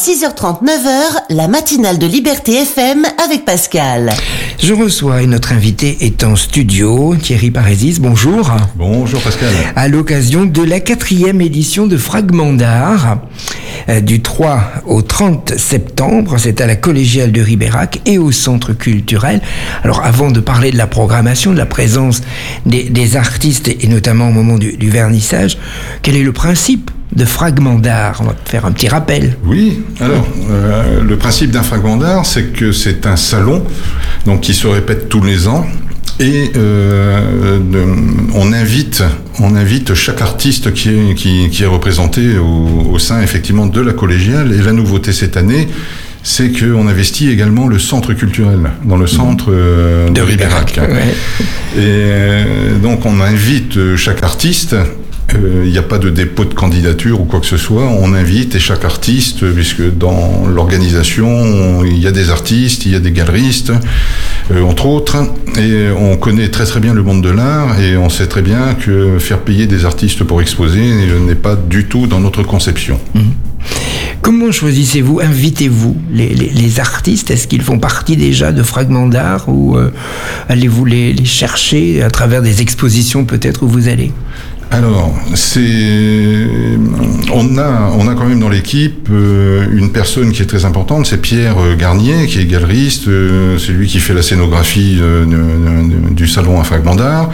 6h30, 9h, la matinale de Liberté FM avec Pascal. Je reçois et notre invité est en studio, Thierry Parésis, bonjour. Bonjour Pascal. À l'occasion de la 4e édition de Fragments d'art, du 3 au 30 septembre, c'est à la Collégiale de Ribérac et au Centre culturel. Alors avant de parler de la programmation, de la présence des artistes et notamment au moment du vernissage, quel est le principe de Fragments d'art? On va faire un petit rappel. Oui, alors le principe d'un fragment d'art, c'est que c'est un salon donc qui se répète tous les ans et on invite chaque artiste qui est représenté au sein effectivement de la collégiale. Et la nouveauté cette année, c'est qu'on investit également le centre culturel dans le centre de Ribérac. Ouais. Et donc on invite chaque artiste. Il n'y a pas de dépôt de candidature ou quoi que ce soit. On invite et chaque artiste, puisque dans l'organisation, il y a des artistes, il y a des galeristes, entre autres. Et on connaît très très bien le monde de l'art et on sait très bien que faire payer des artistes pour exposer n'est pas du tout dans notre conception. Comment choisissez-vous, invitez-vous les artistes? Est-ce qu'ils font partie déjà de Fragments d'art ou allez-vous les chercher à travers des expositions peut-être où vous allez? Alors, on a quand même dans l'équipe une personne qui est très importante, c'est Pierre Garnier, qui est galeriste, c'est lui qui fait la scénographie du salon à Fragments d'art,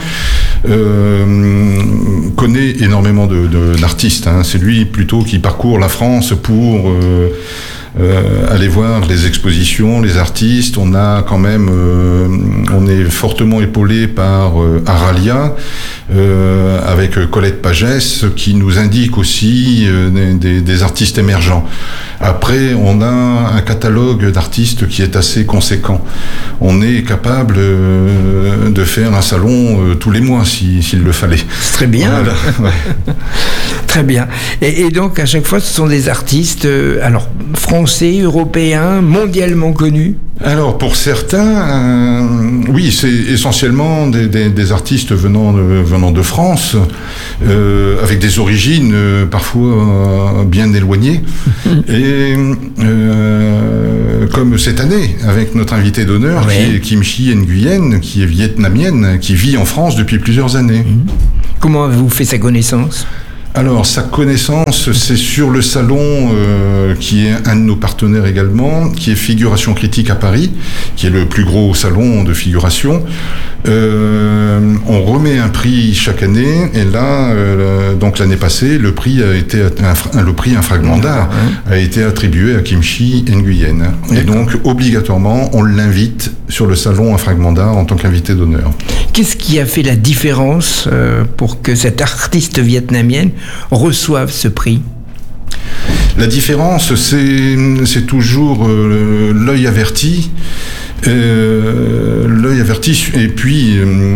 connaît énormément d'artistes, hein. C'est lui plutôt qui parcourt la France pour aller voir les expositions, les artistes. On a quand même, on est fortement épaulé par Aralia, avec Colette Pagès, qui nous indique aussi des artistes émergents. Après, on a un catalogue d'artistes qui est assez conséquent. On est capable de faire un salon tous les mois, s'il le fallait. C'est très bien. Voilà, ouais. Très bien. Et donc, à chaque fois, ce sont des artistes, alors, français, européens, mondialement connus? Alors, pour certains, oui, c'est essentiellement des artistes venant de France, avec des origines parfois bien éloignées. Et comme cette année, avec notre invité d'honneur, oui, qui est Kim Chi Nguyen, qui est vietnamienne, qui vit en France depuis plusieurs années. Comment avez-vous fait sa connaissance? Alors, sa connaissance, c'est sur le salon qui est un de nos partenaires également, qui est Figuration Critique à Paris, qui est le plus gros salon de figuration. On remet un prix chaque année, et là, donc l'année passée, le prix un fragment d'art a été attribué à Kim Chi Nguyen. Et donc, obligatoirement, on l'invite sur le salon un fragment d'art en tant qu'invité d'honneur. Qu'est-ce qui a fait la différence pour que cette artiste vietnamienne reçoivent ce prix? La différence, c'est toujours l'œil averti. L'œil averti et puis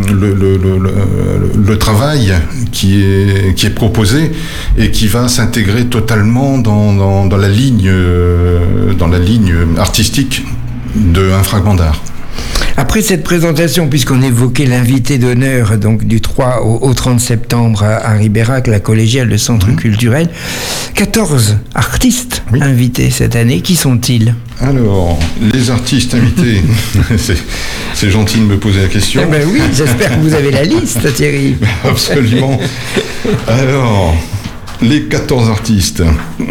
le travail qui est proposé et qui va s'intégrer totalement dans la ligne artistique d'un fragment d'art. Après cette présentation, puisqu'on évoquait l'invité d'honneur donc du 3 au 30 septembre à Ribérac, la collégiale, le centre culturel, 14 artistes invités cette année. Qui sont-ils? Alors, les artistes invités, c'est gentil de me poser la question. Eh ben oui, j'espère que vous avez la liste, Thierry. Absolument. Alors, les 14 artistes,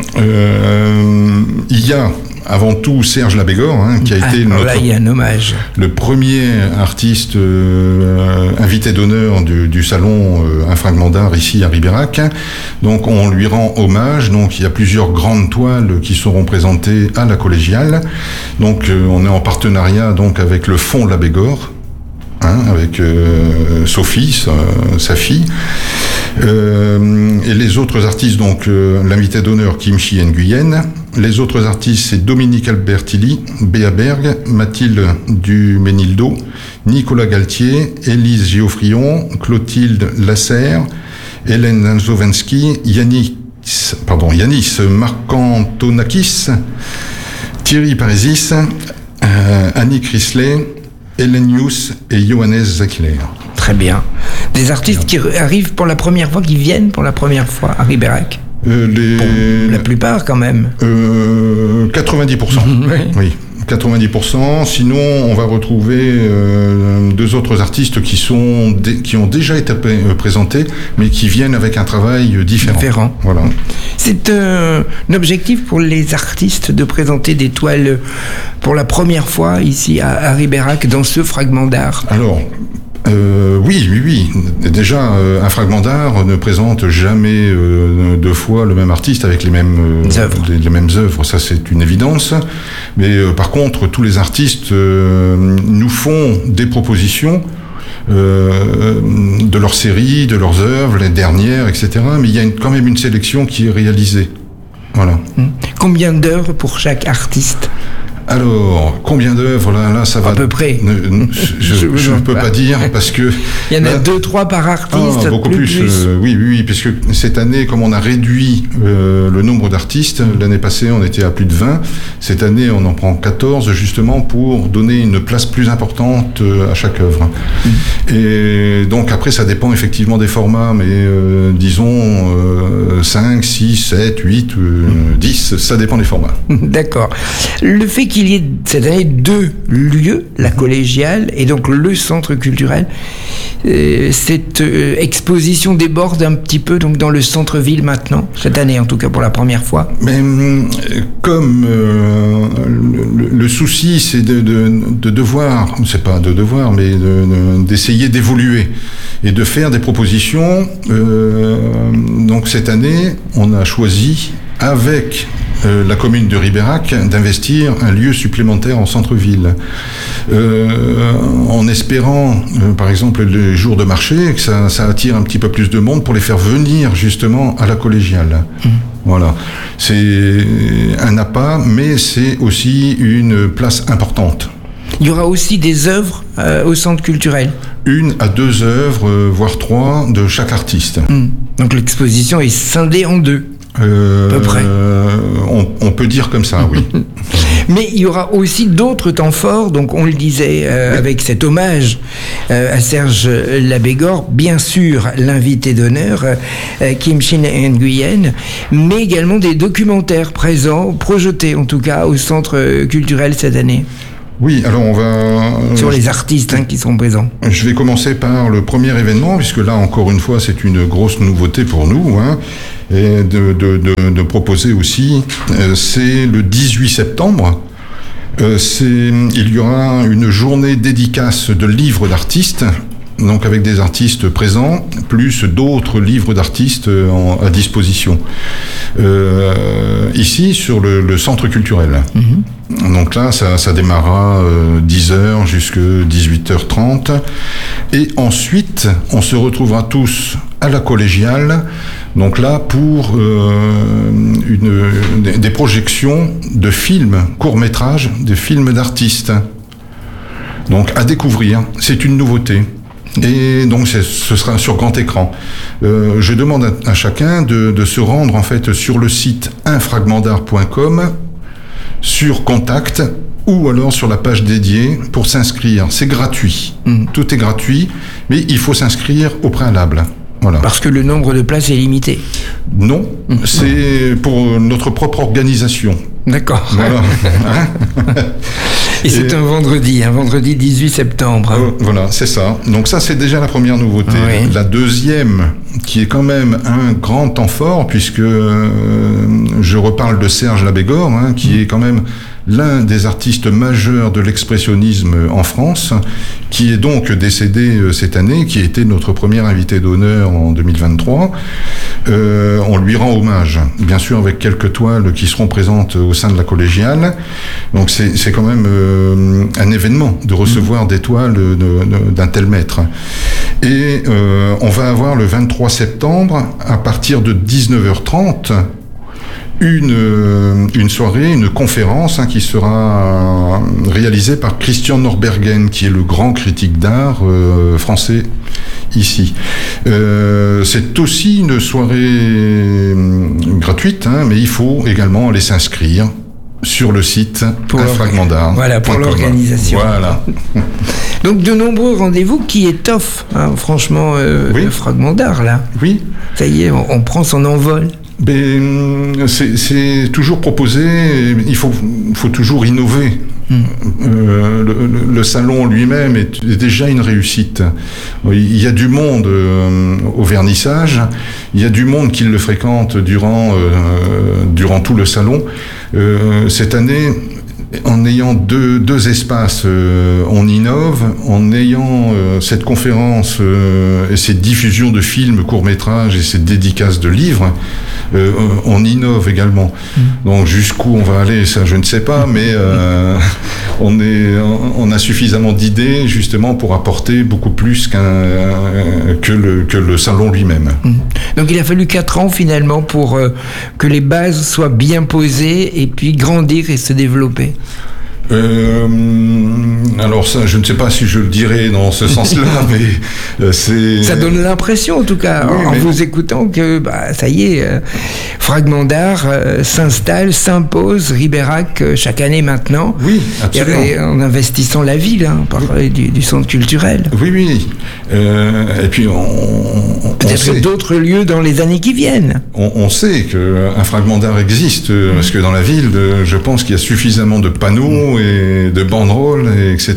il y a avant tout Serge Labégor, qui a été le premier artiste invité d'honneur du salon Un fragment d'art ici à Ribérac. Donc on lui rend hommage. Donc il y a plusieurs grandes toiles qui seront présentées à la collégiale. Donc on est en partenariat donc avec le Fonds Labégor, avec Sophie, sa fille. Et les autres artistes, donc l'invité d'honneur Kim Chi Nguyen. Les autres artistes, c'est Dominique Albertilli, Béa Berg, Mathilde Duménildo, Nicolas Galtier, Élise Geoffrion, Clotilde Lasserre, Hélène Lanzovensky, Yanis Markantonakis, Thierry Parésis, Annie Chrisley, Elenius et Johannes Zackler. Très bien. Des artistes qui arrivent pour la première fois, qui viennent pour la première fois à Ribérac? La plupart quand même. 90%. Oui. 90%. Sinon, on va retrouver deux autres artistes qui ont déjà été présentés, mais qui viennent avec un travail différent. Voilà. C'est un objectif pour les artistes de présenter des toiles pour la première fois ici à Ribérac dans ce fragment d'art. Alors. Oui. Déjà, un fragment d'art ne présente jamais deux fois le même artiste avec les mêmes œuvres. Ça, c'est une évidence. Mais par contre, tous les artistes nous font des propositions de leurs séries, de leurs œuvres, les dernières, etc. Mais il y a quand même une sélection qui est réalisée. Voilà. Combien d'œuvres pour chaque artiste ? Alors, combien d'œuvres là, ça va à peu près. Je ne peux pas dire parce que il y en a 2-3 par artiste. Beaucoup plus. Oui, puisque cette année, comme on a réduit le nombre d'artistes, l'année passée on était à plus de 20. Cette année, on en prend 14 justement pour donner une place plus importante à chaque œuvre. Et donc après, ça dépend effectivement des formats, mais disons 5, 6, 7, 8, 10, ça dépend des formats. D'accord. Le fait qu'il y ait cette année 2 lieux, la collégiale et donc le centre culturel, cette exposition déborde un petit peu donc dans le centre-ville maintenant, cette année en tout cas pour la première fois. Mais comme le souci c'est de devoir, c'est pas de devoir, mais d'essayer d'évoluer et de faire des propositions. Donc cette année, on a choisi avec la commune de Ribérac d'investir un lieu supplémentaire en centre-ville, en espérant, par exemple, les jours de marché, que ça attire un petit peu plus de monde pour les faire venir justement à la collégiale. Voilà, c'est un appât, mais c'est aussi une place importante. Il y aura aussi des œuvres au centre culturel. 1 à 2 œuvres, voire 3 de chaque artiste. Donc l'exposition est scindée en 2. À peu près. On peut dire comme ça, oui. Mais il y aura aussi d'autres temps forts, donc on le disait avec cet hommage à Serge Labégor, bien sûr l'invité d'honneur, Kim Shin Nguyen, mais également des documentaires présents, projetés en tout cas au centre culturel cette année. Oui, alors on va... Sur les artistes qui sont présents. Je vais commencer par le premier événement, puisque là, encore une fois, c'est une grosse nouveauté pour nous, et de proposer aussi, c'est le 18 septembre, il y aura une journée dédicace de livres d'artistes, donc avec des artistes présents, plus d'autres livres d'artistes à disposition. Ici, sur le centre culturel. Donc là, ça démarrera 10h jusqu'à 18h30. Et ensuite, on se retrouvera tous à la collégiale. Donc là, pour des projections de films, courts-métrages, de films d'artistes. Donc à découvrir, c'est une nouveauté. Et donc ce sera sur grand écran. Je demande à chacun de se rendre en fait sur le site unfragmentdart.com, sur contact, ou alors sur la page dédiée pour s'inscrire. C'est gratuit. Tout est gratuit, mais il faut s'inscrire au préalable. Voilà. Parce que le nombre de places est limité. Non, c'est pour notre propre organisation. D'accord. Voilà. Et c'est un vendredi 18 septembre. Voilà, c'est ça. Donc ça, c'est déjà la première nouveauté. Oui. La deuxième, qui est quand même un grand temps fort, puisque je reparle de Serge Labégor, qui est quand même l'un des artistes majeurs de l'expressionnisme en France, qui est donc décédé cette année, qui a été notre premier invité d'honneur en 2023. On lui rend hommage, bien sûr avec quelques toiles qui seront présentes au sein de la collégiale. Donc c'est quand même un événement de recevoir des toiles d'un tel maître. Et on va avoir le 23 septembre, à partir de 19h30, une soirée, une conférence qui sera réalisée par Christian Norbergen, qui est le grand critique d'art français ici. C'est aussi une soirée gratuite, mais il faut également aller s'inscrire sur le site Un Fragment d'Art. Voilà, pour l'organisation. Voilà. Donc de nombreux rendez-vous qui étoffent, franchement, oui. le Fragment d'Art, là. Oui. Ça y est, on prend son envol. C'est toujours proposé, il faut toujours innover. Le salon lui-même est déjà une réussite. Il y a du monde au vernissage, il y a du monde qui le fréquente durant tout le salon. Cette année, en ayant deux espaces, on innove. En ayant cette conférence et cette diffusion de films, courts-métrages et cette dédicace de livres, on innove également. Donc jusqu'où on va aller, ça je ne sais pas, mais on a suffisamment d'idées justement pour apporter beaucoup plus que le salon lui-même. Donc il a fallu 4 ans finalement pour que les bases soient bien posées et puis grandir et se développer. Alors ça, je ne sais pas si je le dirais dans ce sens-là, mais c'est... Ça donne l'impression, en tout cas, oui, en vous écoutant, que ça y est, Fragment d'art s'installe, s'impose, Ribérac chaque année maintenant. Oui, absolument. Et en investissant la ville, par du centre culturel. Oui. Et puis peut-être d'autres lieux dans les années qui viennent. On sait qu'un fragment d'art existe, parce que dans la ville, je pense qu'il y a suffisamment de panneaux et de banderoles, etc.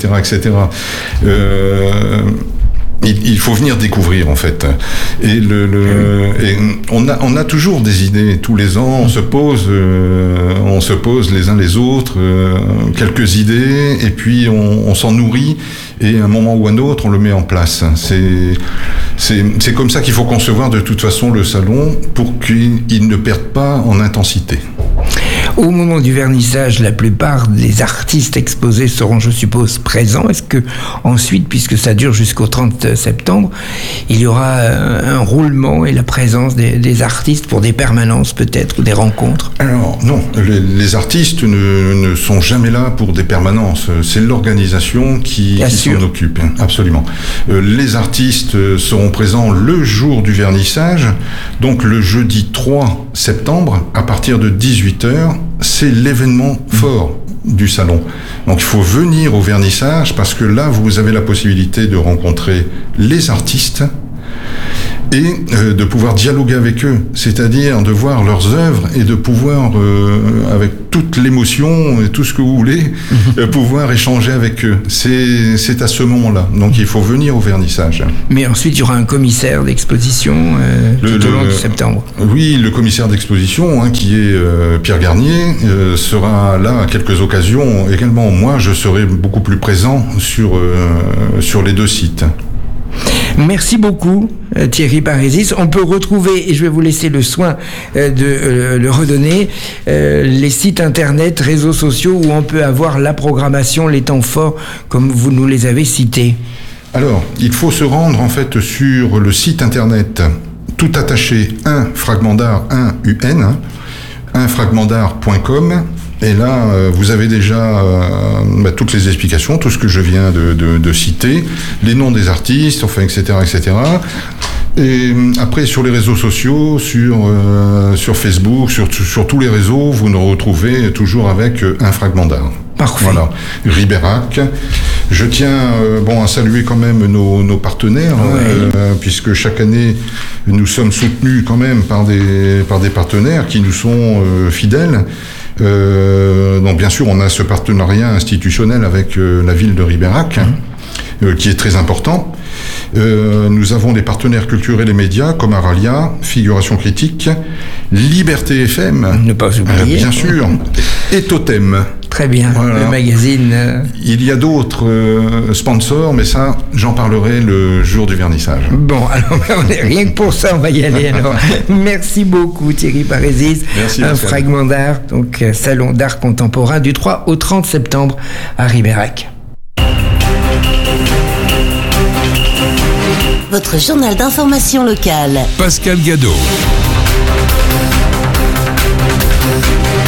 Il faut venir découvrir en fait. Et on a toujours des idées. Tous les ans, on se pose les uns les autres quelques idées, et puis on s'en nourrit. Et à un moment ou à un autre, on le met en place. C'est comme ça qu'il faut concevoir de toute façon le salon pour qu'il ne perde pas en intensité. Au moment du vernissage, la plupart des artistes exposés seront, je suppose, présents. Est-ce que ensuite, puisque ça dure jusqu'au 30 septembre, il y aura un roulement et la présence des artistes pour des permanences peut-être, ou des rencontres? Alors non, les artistes ne sont jamais là pour des permanences. C'est l'organisation qui s'en occupe, absolument. Les artistes seront présents le jour du vernissage, donc le jeudi 3 septembre, à partir de 18h. C'est l'événement fort du salon. Donc il faut venir au vernissage, parce que là, vous avez la possibilité de rencontrer les artistes et de pouvoir dialoguer avec eux, c'est-à-dire de voir leurs œuvres et de pouvoir, avec toute l'émotion et tout ce que vous voulez, pouvoir échanger avec eux. C'est à ce moment-là. Donc il faut venir au vernissage. Mais ensuite, il y aura un commissaire d'exposition tout au long de septembre. Oui, le commissaire d'exposition, qui est Pierre Garnier, sera là à quelques occasions également. Moi, je serai beaucoup plus présent sur les 2 sites. Merci beaucoup Thierry Parésis. On peut retrouver, et je vais vous laisser le soin de le redonner, les sites internet, réseaux sociaux où on peut avoir la programmation, les temps forts, comme vous nous les avez cités. Alors, il faut se rendre en fait sur le site internet tout attaché, un fragment d'art, unfragmentdart.com. Et là, vous avez déjà toutes les explications, tout ce que je viens de citer, les noms des artistes, enfin, etc. Et après, sur les réseaux sociaux, sur Facebook, sur tous les réseaux, vous nous retrouvez toujours avec un fragment d'art. Parfait. Voilà. Ribérac. Je tiens à saluer quand même nos partenaires, puisque chaque année, nous sommes soutenus quand même par des partenaires qui nous sont fidèles. Donc bien sûr, on a ce partenariat institutionnel avec la ville de Ribérac, qui est très important. Nous avons des partenaires culturels et médias comme Aralia, Figuration Critique, Liberté FM, ne pas oublier, bien sûr, et Totem. Très bien, voilà. Le magazine. Il y a d'autres sponsors, mais ça, j'en parlerai le jour du vernissage. Bon, alors rien que pour ça, on va y aller alors. Merci beaucoup Thierry Parésis. Merci. Un fragment d'art, donc salon d'art contemporain du 3 au 30 septembre à Ribérac. Votre journal d'information locale. Pascal Gadot.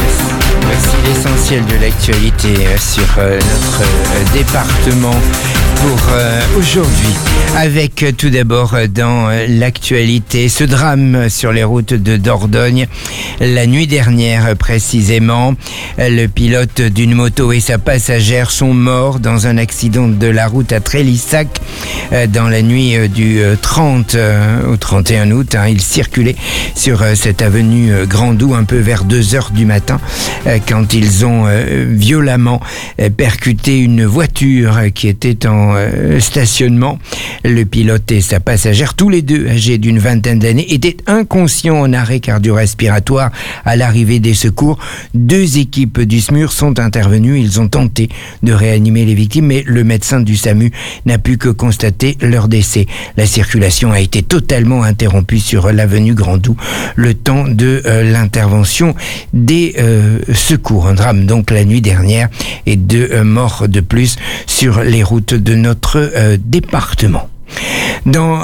Voici l'essentiel de l'actualité sur notre département. pour aujourd'hui. Avec tout d'abord dans l'actualité ce drame sur les routes de Dordogne. La nuit dernière précisément, le pilote d'une moto et sa passagère sont morts dans un accident de la route à Trélissac dans la nuit du 30 au 31 août. Ils circulaient sur cette avenue Grandou un peu vers 2h du matin quand ils ont violemment percuté une voiture qui était en stationnement. Le pilote et sa passagère, tous les deux âgés d'une vingtaine d'années, étaient inconscients en arrêt cardio-respiratoire à l'arrivée des secours. 2 équipes du SMUR sont intervenues. Ils ont tenté de réanimer les victimes, mais le médecin du SAMU n'a pu que constater leur décès. La circulation a été totalement interrompue sur l'avenue Grandou le temps de l'intervention des secours. Un drame donc la nuit dernière et 2 morts de plus sur les routes de notre département. Dans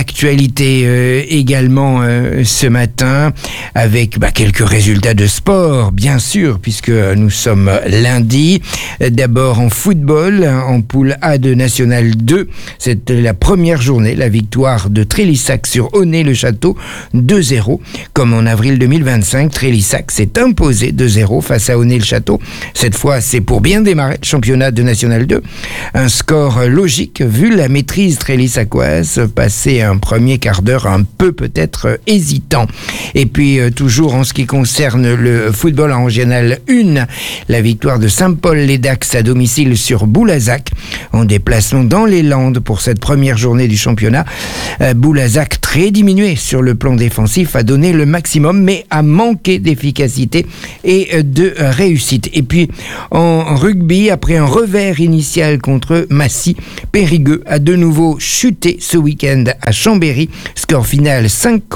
l'actualité également ce matin, avec quelques résultats de sport, bien sûr, puisque nous sommes lundi. D'abord en football, en poule A de National 2, c'était la première journée, la victoire de Trélissac sur Aunay-le-Château, 2-0. Comme en avril 2025, Trélissac s'est imposé 2-0 face à Aunay-le-Château. Cette fois, c'est pour bien démarrer le championnat de National 2. Un score logique, vu la maîtrise trélissacoise, passer un premier quart d'heure un peu peut-être hésitant. Et puis toujours en ce qui concerne le football en régional 1, la victoire de Saint-Paul-les-Dax à domicile sur Boulazac en déplacement dans les Landes pour cette première journée du championnat. Boulazac, très diminué sur le plan défensif, a donné le maximum mais a manqué d'efficacité et de réussite. Et puis en rugby, après un revers initial contre Massy, Périgueux a de nouveau chuté ce week-end à Chambéry, score final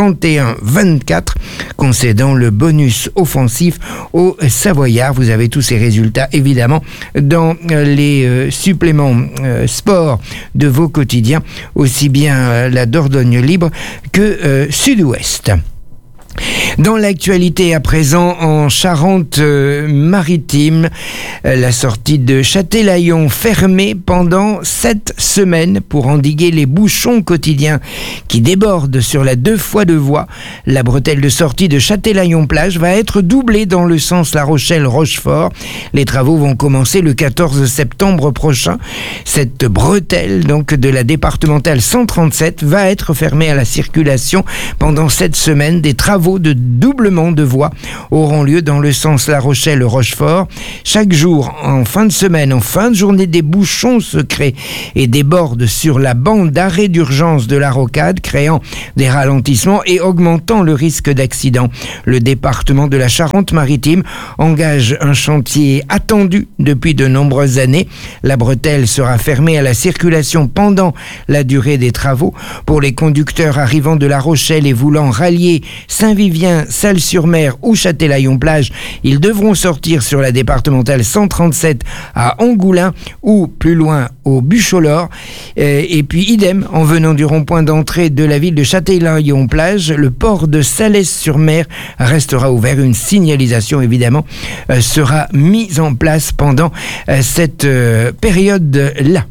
51-24, concédant le bonus offensif aux Savoyards. Vous avez tous ces résultats évidemment dans les suppléments sport de vos quotidiens, aussi bien la Dordogne Libre que Sud-Ouest. Dans l'actualité à présent, en Charente-Maritime, la sortie de Châtelaillon fermée pendant 7 semaines pour endiguer les bouchons quotidiens qui débordent sur la 2 fois 2 voies. La bretelle de sortie de Châtelaillon-Plage va être doublée dans le sens La Rochelle-Rochefort. Les travaux vont commencer le 14 septembre prochain. Cette bretelle donc de la départementale 137 va être fermée à la circulation pendant 7 semaines. Des travaux de doublement de voies auront lieu dans le sens La Rochelle-Rochefort. Chaque jour, en fin de semaine, en fin de journée, des bouchons se créent et débordent sur la bande d'arrêt d'urgence de la rocade, créant des ralentissements et augmentant le risque d'accident. Le département de la Charente-Maritime engage un chantier attendu depuis de nombreuses années. La bretelle sera fermée à la circulation pendant la durée des travaux. Pour les conducteurs arrivant de La Rochelle et voulant rallier Saint-Vivien, Salles-sur-Mer ou Châtelaillon-Plage, ils devront sortir sur la départementale 137 à Angoulins ou plus loin au Bucholor. Et puis idem, en venant du rond-point d'entrée de la ville de Châtelaillon-Plage, le port de Salles-sur-Mer restera ouvert. Une signalisation évidemment sera mise en place pendant cette période-là.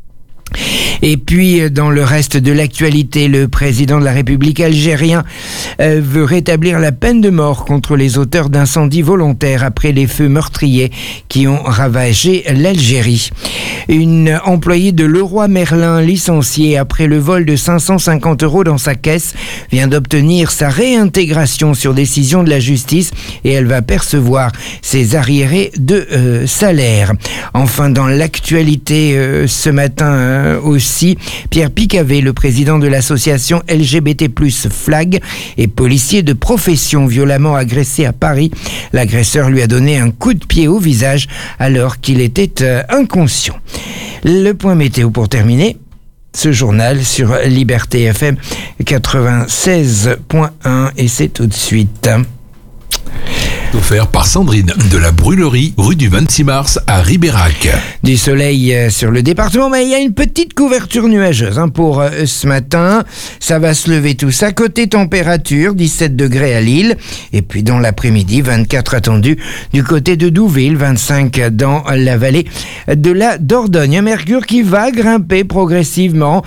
Et puis, dans le reste de l'actualité, le président de la République algérien veut rétablir la peine de mort contre les auteurs d'incendies volontaires après les feux meurtriers qui ont ravagé l'Algérie. Une employée de Leroy Merlin, licenciée après le vol de 550 € dans sa caisse, vient d'obtenir sa réintégration sur décision de la justice et elle va percevoir ses arriérés de salaire. Enfin, dans l'actualité ce matin aussi, Pierre Picavet, le président de l'association LGBT+, FLAG, est policier de profession violemment agressé à Paris. L'agresseur lui a donné un coup de pied au visage alors qu'il était inconscient. Le point météo pour terminer. Ce journal sur Liberté FM 96.1 et c'est tout de suite. Offert par Sandrine de la Brûlerie, rue du 26 mars à Ribérac. Du soleil sur le département, mais il y a une petite couverture nuageuse pour ce matin. Ça va se lever tout ça. Côté température, 17 degrés à Lille. Et puis dans l'après-midi, 24 attendus du côté de Douville, 25 dans la vallée de la Dordogne. Un mercure qui va grimper progressivement.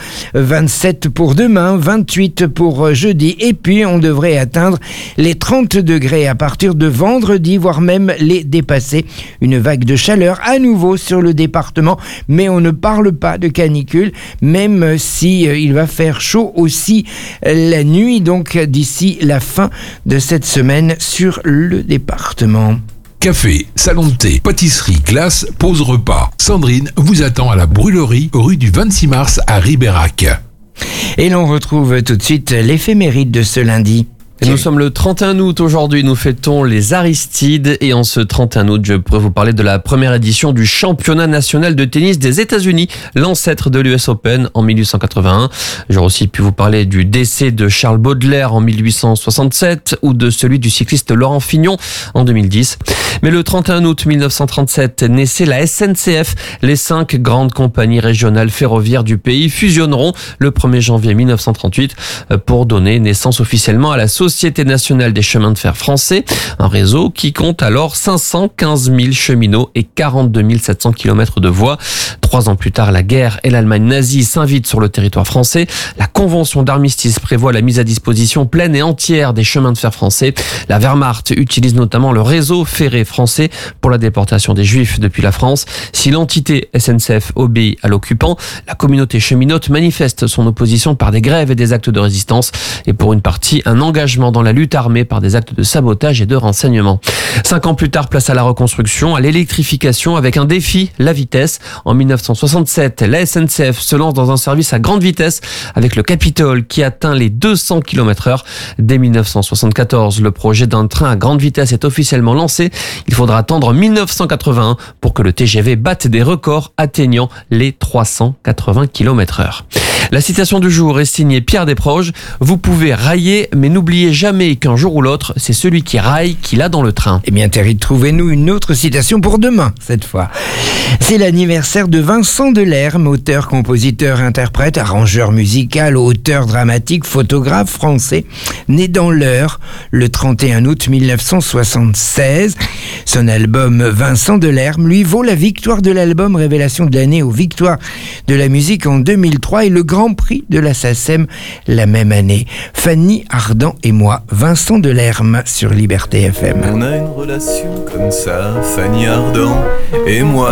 27 pour demain, 28 pour jeudi. Et puis on devrait atteindre les 30 degrés à partir de vendredi, voire même les dépasser. Une vague de chaleur à nouveau sur le département, mais on ne parle pas de canicule, même si il va faire chaud aussi la nuit, donc d'ici la fin de cette semaine sur le département. Café, salon de thé, pâtisserie, glace, pause repas. Sandrine vous attend à la Brûlerie, rue du 26 mars à Ribérac. Et l'on retrouve tout de suite l'éphéméride de ce lundi. Et nous sommes le 31 août aujourd'hui, nous fêtons les Aristides et en ce 31 août, je pourrais vous parler de la première édition du championnat national de tennis des États-Unis, l'ancêtre de l'US Open en 1881. J'aurais aussi pu vous parler du décès de Charles Baudelaire en 1867 ou de celui du cycliste Laurent Fignon en 2010. Mais le 31 août 1937 naissait la SNCF. Les 5 grandes compagnies régionales ferroviaires du pays fusionneront le 1er janvier 1938 pour donner naissance officiellement à la Société nationale des chemins de fer français, un réseau qui compte alors 515 000 cheminots et 42 700 km de voies. 3 ans plus tard, la guerre et l'Allemagne nazie s'invitent sur le territoire français. La convention d'armistice prévoit la mise à disposition pleine et entière des chemins de fer français. La Wehrmacht utilise notamment le réseau ferré français pour la déportation des Juifs depuis la France. Si l'entité SNCF obéit à l'occupant, la communauté cheminote manifeste son opposition par des grèves et des actes de résistance et pour une partie, un engagement dans la lutte armée par des actes de sabotage et de renseignement. 5 ans plus tard, place à la reconstruction, à l'électrification avec un défi, la vitesse. En 1967, la SNCF se lance dans un service à grande vitesse avec le Capitole qui atteint les 200 km/h. Dès 1974, le projet d'un train à grande vitesse est officiellement lancé. Il faudra attendre 1981 pour que le TGV batte des records atteignant les 380 km/h. La citation du jour est signée Pierre Desproges. Vous pouvez railler, mais n'oubliez jamais qu'un jour ou l'autre, c'est celui qui raille qui l'a dans le train. Eh bien, Thierry, trouvez-nous une autre citation pour demain, cette fois. C'est l'anniversaire de Vincent Delerme, auteur, compositeur, interprète, arrangeur musical, auteur dramatique, photographe français, né dans l'Eure le 31 août 1976. Son album Vincent Delerme lui vaut la victoire de l'album Révélation de l'année aux Victoires de la musique en 2003 et le Grand Prix de la SACEM la même année. Fanny Ardant et moi, Vincent Delerme sur Liberté FM. On a une relation comme ça, Fanny Ardant et moi.